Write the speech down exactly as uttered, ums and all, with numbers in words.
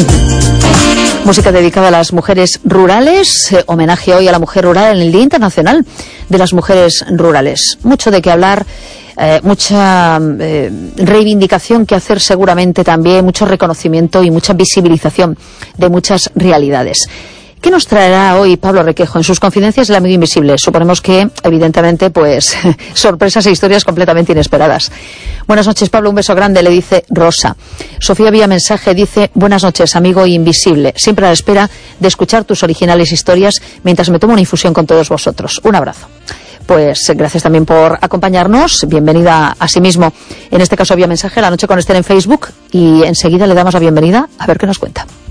Música dedicada a las mujeres rurales, eh, homenaje hoy a la mujer rural en el Día Internacional de las Mujeres Rurales. Mucho de qué hablar, eh, mucha eh, reivindicación que hacer seguramente también, mucho reconocimiento y mucha visibilización de muchas realidades. ¿Qué nos traerá hoy Pablo Requejo en sus confidencias del amigo invisible? Suponemos que, evidentemente, pues, sorpresas e historias completamente inesperadas. Buenas noches, Pablo, un beso grande, le dice Rosa. Sofía vía mensaje dice, buenas noches, amigo invisible. Siempre a la espera de escuchar tus originales historias mientras me tomo una infusión con todos vosotros. Un abrazo. Pues gracias también por acompañarnos. Bienvenida a sí mismo, en este caso vía mensaje, La Noche con Esther en Facebook. Y enseguida le damos la bienvenida a ver qué nos cuenta.